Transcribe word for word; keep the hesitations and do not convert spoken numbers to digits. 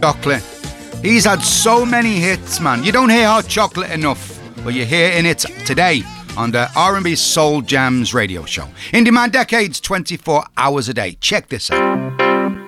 Chocolate. He's had so many hits, man. You don't hear Hot Chocolate enough, but you're hearing it today on the R and B Soul Jams radio show. In demand decades, twenty-four hours a day. Check this out.